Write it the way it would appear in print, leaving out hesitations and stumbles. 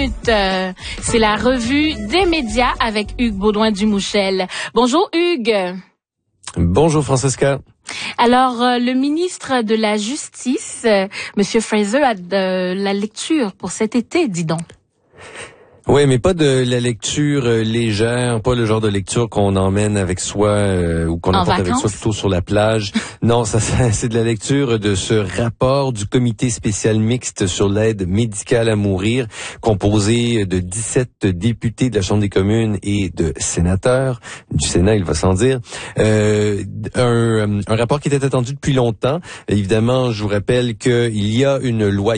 minutes. C'est la revue des médias avec Hugues Baudouin-Dumouchel. Bonjour Hugues. Bonjour Francesca. Alors, le ministre de la Justice, Monsieur Fraser, a de la lecture pour cet été, dis donc. Oui, mais pas de la lecture légère, pas le genre de lecture qu'on emmène avec soi ou qu'on emporte avec soi plutôt sur la plage. Non, ça c'est de la lecture de ce rapport du comité spécial mixte sur l'aide médicale à mourir, composé de 17 députés de la Chambre des communes et de sénateurs du Sénat, il va sans dire. Un rapport qui était attendu depuis longtemps. Évidemment, je vous rappelle qu'il y a une loi